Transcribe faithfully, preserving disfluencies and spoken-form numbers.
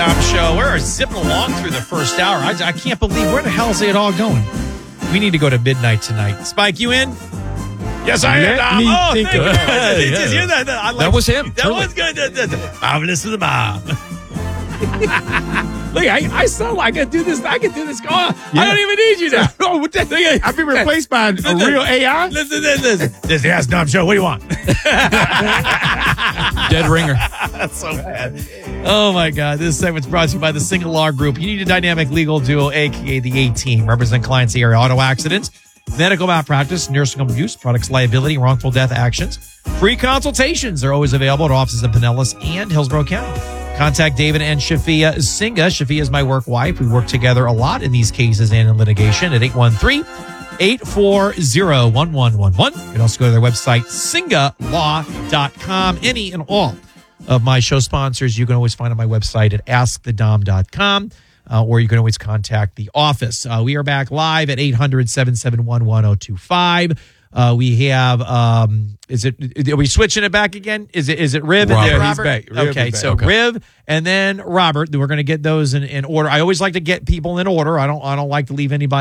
Dom Show. We're zipping along through the first hour. I, I can't believe, where the hell is it all going? We need to go to midnight tonight. Spike, you in? Yes, I am. Let me oh, think thank of you. it. Did you hear that? I like, That was him. That Truly. was good. That- that- Marvelous for the mob. Look, I, I sound like I can do this. I can do this. Oh, I don't even need you now. Oh, what the, I've been replaced by a real A I? Listen, listen, listen. This is the Ask Dom Show. What do you want? Dead ringer. That's so bad. Oh, my God. This segment's brought to you by the Single Law Group. You need a dynamic legal duo, a k a the A-Team. Represent clients area auto accidents, medical malpractice, nursing home abuse, products liability, wrongful death actions. Free consultations are always available at offices in Pinellas and Hillsborough County. Contact David and Shafia Singa. Shafia is my work wife. We work together a lot in these cases and in litigation at eight one three, eight four zero, one one one one. You can also go to their website, singa law dot com. Any and all of my show sponsors you can always find on my website at ask the dom dot com, uh, or you can always contact the office. Uh, we are back live at eight hundred, seven seven one, one oh two five. Uh, we have, um, is it, are we switching it back again? Is it, is it Riv and Robert. then He's Robert? back. Riv okay. is back. So Okay. Riv and then Robert. We're going to get those in, in order. I always like to get people in order. I don't, I don't like to leave anybody